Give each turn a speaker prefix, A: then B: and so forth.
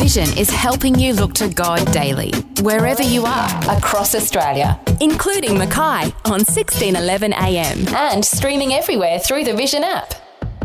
A: Vision is helping you look to God daily, wherever you are, across Australia, including Mackay on 1611 AM. And streaming everywhere through the Vision app.